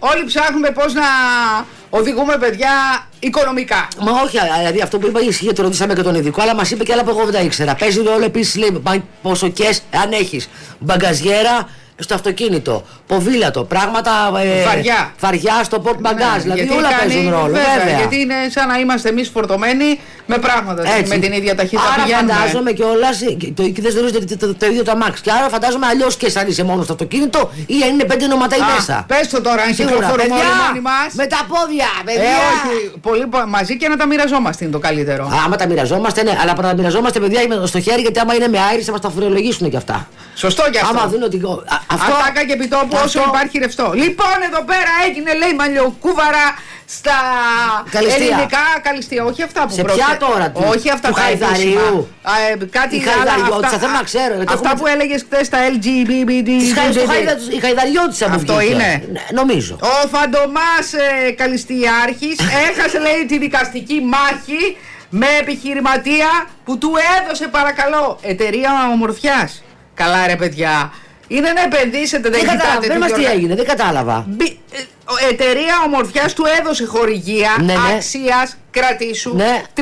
Όλοι ψάχνουμε πώς να οδηγούμε παιδιά οικονομικά. Μα όχι, δηλαδή αυτό που είπα ισχύει, το ρωτήσαμε και τον ειδικό, αλλά μας είπε και άλλα που εγώ δεν τα ήξερα. Παίζει ρόλο επίσης, λέει, ποσοκές, αν έχεις μπαγκαζιέρα στο αυτοκίνητο, ποδήλατο, πράγματα βαριά στο πορτ μπαγκάζ. Δηλαδή όλα παίζουν ρόλο. Βέβαια. Γιατί είναι σαν να είμαστε εμείς φορτωμένοι με πράγματα. Έτσι. Με την ίδια ταχύτητα. Άρα πηγαίνουμε. Φαντάζομαι κιόλας, δεν γνωρίζετε το ίδιο το αμάξι. Και άρα φαντάζομαι αλλιώς και σαν είσαι μόνο στο αυτοκίνητο ή αν είναι 5 νοματά ή μέσα. Πες το τώρα, αν κυκλοφορούμε όλοι μόνοι μας. Με τα πόδια, παιδιά. Όχι, πολύ μαζί και να τα μοιραζόμαστε είναι το καλύτερο. Άμα τα μοιραζόμαστε, ναι, αλλά να τα μοιραζόμαστε, παιδιά, στο χέρι, γιατί άμα είναι με άιρη θα μας τα φορολογήσουν κι αυτά. Σωστό κι αυτό. Άμα δίνω την. Ατάκα και επιτόπου όσο υπάρχει ρευστό. Λοιπόν, εδώ πέρα έγινε, λέει, μαλλιοκούβαρα στα ελληνικά καλυστία. Όχι αυτά που πρόκειται. Σε ποια τώρα, όχι αυτά του Χαϊδαρίου. Κάτι Χαϊδαριώτησα, θέλω να ξέρω. Αυτά που έλεγες χθες στα LGBT. Η Χαϊδαριώτησα μου. Αυτό είναι. Νομίζω. Ο Φαντομάς Καλυστιάρχης έχασε, λέει, τη δικαστική μάχη με επιχειρηματία που του έδωσε, παρακαλώ, εταιρεία ομορφιάς. Καλά ρε παιδιά. Είναι να επενδύσετε, δεν κοιτάτε. Δεν μας τι έγινε, δεν κατάλαβα. Εταιρεία ομορφιάς του έδωσε χορηγία αξίας, κρατήσου,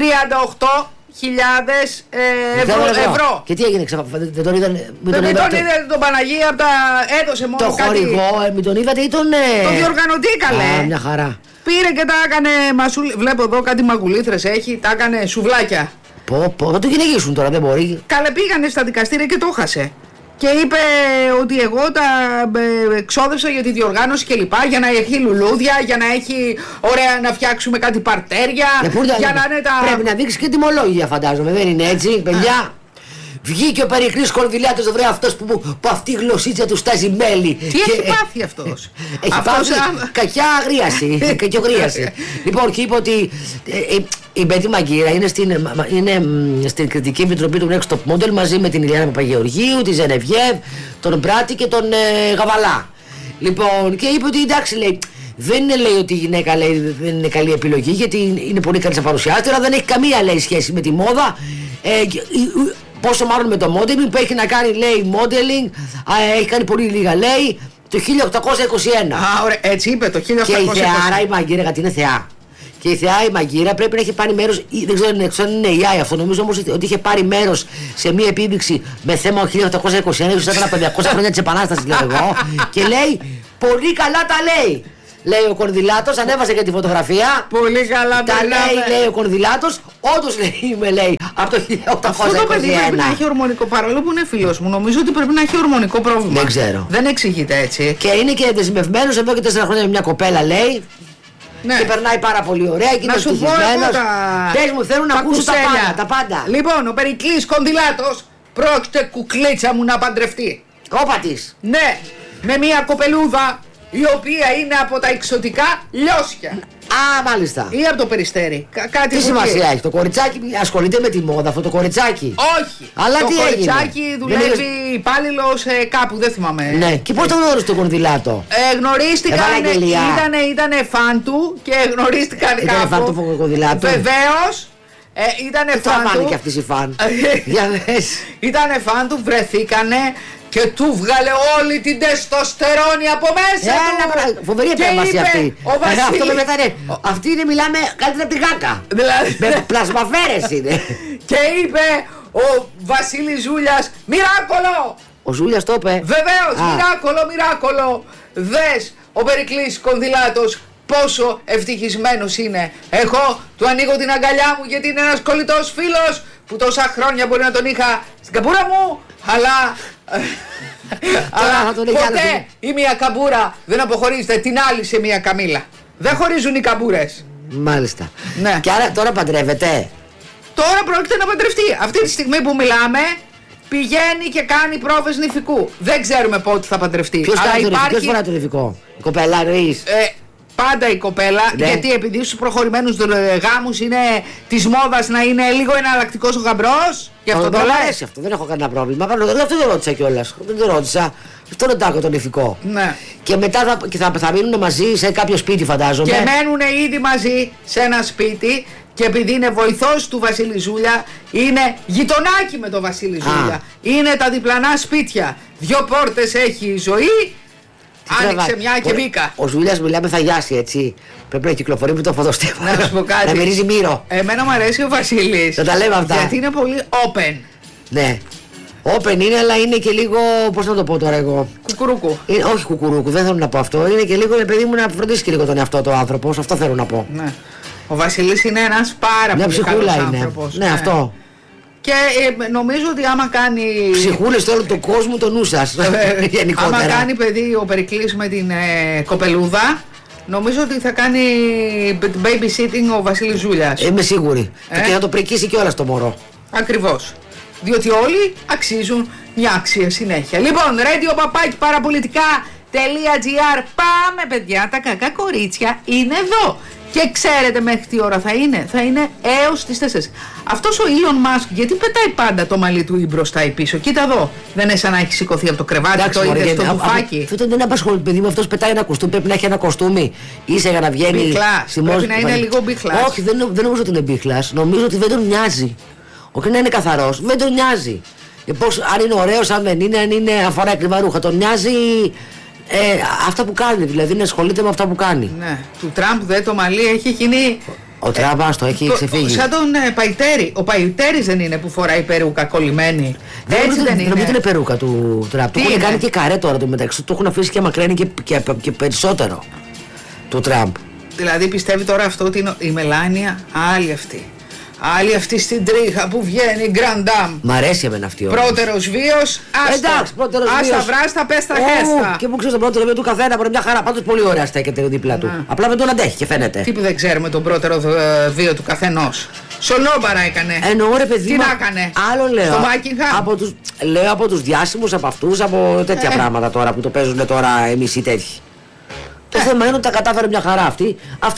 38.000 ευρώ. Και τι έγινε, δεν τον είδατε? Δεν τον είδατε τον Παναγία, έδωσε μόνο το κάτι. Το χορηγό, μην τον είδατε ή τον... Το διοργανωτή, καλέ. Μια χαρά. Πήρε και τα έκανε μασούλι. Βλέπω εδώ κάτι μαγουλήθρες έχει, τα έκανε σουβλάκια. Θα το κυνηγήσουν τώρα, δεν μπορεί. Καλέ, πήγανε στα δικαστήρια και το χάσε. Και είπε ότι εγώ τα ξόδευσα για τη διοργάνωση κλπ. Για να έχει λουλούδια, για να έχει ωραία να φτιάξουμε κάτι παρτέρια. Για να είναι τα... Πρέπει να δείξει και τιμολόγια, φαντάζομαι, δεν είναι έτσι, παιδιά. Βγήκε ο Περικλής Κορδηλιάτος, βρε, αυτός που αυτή η γλωσσίτσα του στάζει μέλι. Τι έχει πάθει αυτός? Έχει πάθει κακιά αγρίαση. Κακιογρίαση. Λοιπόν, και είπε ότι η Μπέτη Μαγκύρα είναι στην κριτική επιτροπή του Next Top Model μαζί με την Ηλιάνα Παπαγεωργίου, τη Ζενεβιέβ, τον Μπράτη και τον Γαβαλά. Λοιπόν, και είπε ότι εντάξει, λέει, δεν είναι, λέει, ότι η γυναίκα, λέει, δεν είναι καλή επιλογή, γιατί είναι πολύ καλή σαν παρουσιάστρια, δεν έχει καμία, λέει, σχέση με τη μόδα. Πόσο μάλλον με το modeling που έχει να κάνει, λέει, modeling, έχει κάνει πολύ λίγα, λέει, το 1821. Ωραία, έτσι είπε, το 1821. Και η θεά, άρα η Μαγκύρα, γιατί είναι θεά. Και η θεά η Μαγκύρα πρέπει να έχει πάρει μέρος, δεν ξέρω αν είναι η AI αυτό, νομίζω όμως ότι είχε πάρει μέρος σε μία επίδειξη με θέμα 1821, ίσως ήταν 500 χρόνια της Επανάστασης, λέω εγώ, και λέει, πολύ καλά τα λέει. Λέει ο Κορδηλάτος, ανέβασε και τη φωτογραφία. Πολύ καλά τα λέει, λέει ο Κορδηλάτος. Όντως, λέει, λέει, από το 1821. Αυτό το παιδί πρέπει να έχει ορμονικό, παρόλο που είναι φίλος μου. Νομίζω ότι πρέπει να έχει ορμονικό πρόβλημα. Δεν ξέρω. Δεν εξηγείται έτσι. Και είναι και δεσμευμένος εδώ και 4 χρόνια με μια κοπέλα, λέει. Ναι. Και περνάει πάρα πολύ ωραία και είναι ευτυχισμένος. Πες μου, θέλουν να ακούσουν τα πάντα. Λοιπόν, ο Περικλής Κονδυλάτος πρόκειται, κουκλίτσα μου, να παντρευτεί. Κόπα της. Ναι, με μια κοπελούδα η οποία είναι από τα εξωτικά Λιώσια. Α, μάλιστα. Ή από το Περιστέρι. Τι σημασία έχει? Το κοριτσάκι ασχολείται με τη μόδα, αυτό το κοριτσάκι? Όχι. Αλλά το τι κοριτσάκι δουλεύει υπάλληλος κάπου, δεν θυμάμαι. Ναι, και πώς το γνώρισε τον Κορδηλάτο? Γνωρίστηκαν, ήτανε φαν του και γνωρίστηκαν κάπου. Ήτανε φαν του Κορδηλάτου. Βεβαίως. Ήτανε φαν του. Και αυτή η φαν. Ήτανε φαν του, βρεθήκανε. Και του βγάλε όλη την τεστοστερόνη από μέσα του. Φοβερή επέμβαση αυτή. Αυτό με μεταρρέ. Αυτή είναι, μιλάμε, καλύτερα από τη γάκα. Δηλαδή. Με πλασμαφέρες είναι. Και είπε ο Βασίλης Ζούλιας, μοιράκολο. Ο Ζούλιας το είπε. Βεβαίως, μοιράκολο. Δες ο Περικλής Κονδυλάτος πόσο ευτυχισμένος είναι. Εγώ του ανοίγω την αγκαλιά μου γιατί είναι ένας κολλητός φίλος που τόσα χρόνια μπορεί να τον είχα στην καμπούρα μου, αλλά ποτέ η μία καμπούρα δεν αποχωρίζεται την άλλη σε μία καμήλα. Δεν χωρίζουν οι καμπούρες. Μάλιστα. Ναι. Και άρα τώρα παντρεύεται? Τώρα πρόκειται να παντρευτεί. Αυτή τη στιγμή που μιλάμε πηγαίνει και κάνει πρόβες νηφικού. Δεν ξέρουμε πότε θα παντρευτεί. Ποιος φορά το νηφικό? Η κοπέλα εννοείς? Πάντα η κοπέλα, ναι. Γιατί επειδή στους προχωρημένους γάμους είναι της μόδας να είναι λίγο εναλλακτικός ο γαμπρός. Γι' αυτό το λες. Αυτό δεν έχω κανένα πρόβλημα. Αυτό δεν ρώτησα κιόλας. Δεν το ρώτησα. Αυτό ρωτάω τον νηφικό. Ναι. Και μετά θα μείνουν μαζί σε κάποιο σπίτι, φαντάζομαι. Και μένουν ήδη μαζί σε ένα σπίτι. Και επειδή είναι βοηθός του Βασίλη Ζούλια, είναι γειτονάκι με τον Βασίλη Ζούλια. Είναι τα διπλανά σπίτια. 2 πόρτες έχει η ζωή. Άνοιξε μια και μπήκα. Ο Ζούλιας μιλάμε θα γιάσει έτσι. Πρέπει να κυκλοφορεί με το φωτοστήμα. Να σου πω κάτι. Να μυρίζει μύρο. Εμένα μου αρέσει ο Βασίλης. Θα τα λέμε αυτά. Γιατί είναι πολύ open. Ναι. Open είναι, αλλά είναι και λίγο. Πώς να το πω τώρα εγώ. Κουκουρούκου. Όχι κουκουρούκου, δεν θέλω να πω αυτό. Είναι και λίγο, παιδί μου, να φροντίσει και λίγο τον εαυτό του άνθρωπο. Αυτό θέλω να πω. Ναι. Ο Βασίλης είναι ένας πάρα Μια πολύ καλός είναι. άνθρωπος. Ναι, αυτό. Και νομίζω ότι άμα κάνει. Ψυχούλες σε όλο τον κόσμο, το νου σας. Γενικότερα. Άμα κάνει παιδί ο Περικλής με την κοπελούδα, νομίζω ότι θα κάνει babysitting ο Βασίλης Ζούλιας. Είμαι σίγουρη. Και θα το πρικήσει κιόλας το μωρό. Ακριβώς. Διότι όλοι αξίζουν μια άξια συνέχεια. Λοιπόν, radio.parapolitica.gr. Πάμε, παιδιά, τα κακά κορίτσια είναι εδώ. Και ξέρετε μέχρι τι ώρα θα είναι? Θα είναι έως τις 4. Αυτός ο Elon Musk, γιατί πετάει πάντα το μαλλί του ή μπροστά ή πίσω? Κοίτα εδώ. Δεν είναι σαν να έχει σηκωθεί από το κρεβάτι. Εντάξει, το είδε στο τουφάκι. Αυτό δεν απασχολεί, παιδί μου. Αυτός πετάει ένα κοστούμι. Πρέπει να έχει ένα κοστούμι. Είσαι για να βγαίνει. Πρέπει να είναι λίγο μπίχλας. Όχι, δεν νομίζω ότι είναι μπίχλας. Νομίζω ότι δεν τον νοιάζει. Όχι να είναι καθαρός. Δεν τον νοιάζει. Πώς, αν είναι ωραίος, αν δεν είναι, αν αφορά ακριβά ρούχα. Τον νοιάζει. Αυτά που κάνει, δηλαδή να ασχολείται με αυτά που κάνει. Ναι, του Τραμπ το μαλλί έχει γίνει. Ο Τραμπ το έχει ξεφύγει. Σαν τον Παϊτέρη. Ο Παϊτέρης δεν είναι που φοράει περούκα κολλημένη? Έτσι δεν είναι? Νομίζω ότι είναι περούκα του Τραμπ. Του έχουν κάνει και καρέ τώρα το μεταξύ. Του έχουν αφήσει και μακραίνει και περισσότερο του Τραμπ. Δηλαδή πιστεύει τώρα αυτό ότι η Μελάνια άλλη αυτή? Άλλη αυτή στην τρίχα που βγαίνει, Grand Dame. Μ' αρέσει εμένα αυτή η ώρα. Πρώτερος βίος, άστα βράστα, πες τα χέστα. Και μου ξέρεις τον πρώτερο βίο του καθένα, μπορεί μια χαρά. Πάντως πολύ ωραία στέκεται δίπλα του. Απλά δεν τον αντέχει και φαίνεται. Τι που δεν ξέρουμε τον πρώτερο βίο του καθενός? Σολόμπαρα έκανε. Εννοώ ρε παιδί. Τι να έκανε? Άλλο λέω. Στο Buckingham. Λέω από τους διάσημους, από αυτούς, από τέτοια πράγματα τώρα που το παίζουν τώρα εμείς οι τέτοιοι. Το θέμα είναι ότι τα κατάφερε μια χαρά αυτή.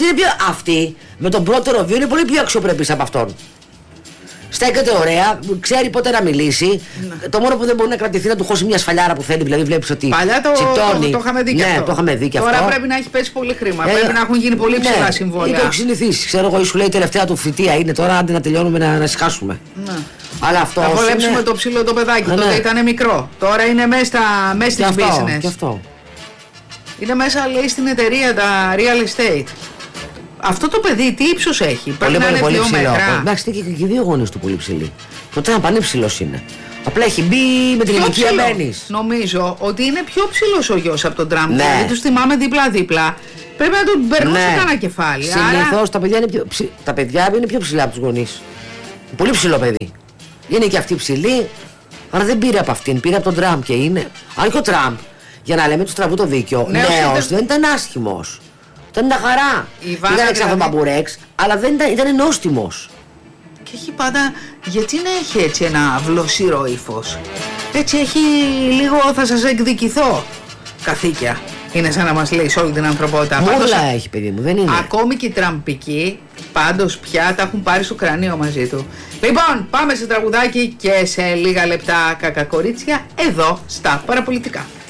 Αυτή με τον πρώτερο βίο είναι πολύ πιο αξιοπρεπής από αυτόν. Στέκεται ωραία, ξέρει πότε να μιλήσει. Ναι. Το μόνο που δεν μπορεί να κρατηθεί να του χώσει μια σφαλιάρα που θέλει, δηλαδή βλέπεις ότι παλιά το είχαμε δει και αυτό. Το είχαμε δει και τώρα αυτό. Πρέπει να έχει πέσει πολύ χρήμα. Πρέπει να έχουν γίνει πολύ ψηλά συμβόλαια. Ή το έχει συνηθίσει. Ξέρω εγώ, σου λέει η τελευταία του θητεία είναι τώρα, αντί να τελειώνουμε να συχάσουμε. Ναι. Αλλά αυτό. Θα βολέψουμε το ψηλό το παιδάκι. Τότε ήταν μικρό. Τώρα είναι μέσα στην business. Και αυτό. Είναι μέσα, λέει, στην εταιρεία τα real estate. Αυτό το παιδί τι ύψος έχει? Πρέπει να είναι 2 μέτρα. Εντάξει, και οι δύο γονείς του πολύ ψηλοί. Το Τραμπ πανύψηλος είναι. Απλά έχει μπει με την ηλικία μένεις. Νομίζω ότι είναι πιο ψηλός ο γιος από τον Τραμπ. Ναι. Δηλαδή τους θυμάμαι δίπλα-δίπλα. Πρέπει να τον περνούσε κανένα κεφάλι. Συνήθως τα παιδιά είναι πιο ψηλά από τους γονείς. Πολύ ψηλό παιδί. Είναι και αυτή ψηλή, αλλά δεν πήρε από αυτήν. Πήρε από τον Τραμπ και είναι. Αν και ο Τραμπ, για να λέμε του Τραμπού το δίκιο, νέος δεν ήταν άσχημος. Ήταν μια χαρά. Ήταν εξάρτητο μπαμπουρέξ, αλλά δεν ήταν νόστιμος. Και έχει πάντα. Γιατί να έχει έτσι ένα βλοσίρο ύφος? Έτσι έχει λίγο, θα σας εκδικηθώ καθήκια. Είναι σαν να μας λέει σε όλη την ανθρωπότητα. Όλα έχει, παιδί μου, δεν είναι. Ακόμη και οι τραμπικοί πάντως πια τα έχουν πάρει στο κρανίο μαζί του. Λοιπόν, πάμε σε τραγουδάκι και σε λίγα λεπτά κακακορίτσια εδώ στα Παραπολιτικά.